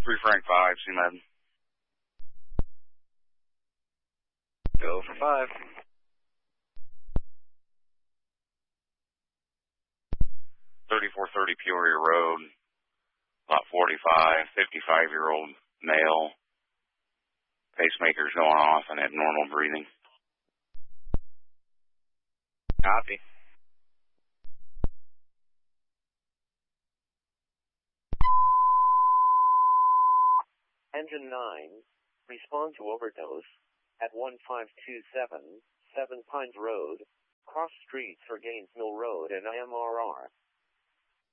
3 Frank 5, CMed. Go for 5. 3430 Peoria Road, lot 45, 55-year-old male. Pacemaker's going off and abnormal breathing. Copy. Engine 9, respond to overdose at 1527 7 Pines Road, cross streets for Gainesville Road and IMRR.